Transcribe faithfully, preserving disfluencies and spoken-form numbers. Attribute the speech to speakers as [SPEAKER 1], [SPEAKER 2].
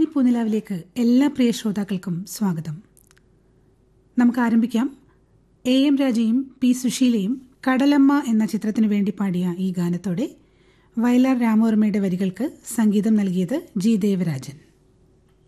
[SPEAKER 1] പൂനിലാവിലേക്ക് എല്ലാ പ്രിയ ശ്രോതാക്കൾക്കും സ്വാഗതം. നമുക്ക് ആരംഭിക്കാം. എ എം രാജയും പി സുശീലയും കടലമ്മ എന്ന ചിത്രത്തിനു വേണ്ടി പാടിയ ഈ ഗാനത്തോടെ. വയലാർ രാമവർമ്മയുടെ വരികൾക്ക് സംഗീതം നൽകിയത് ജി ദേവരാജൻ.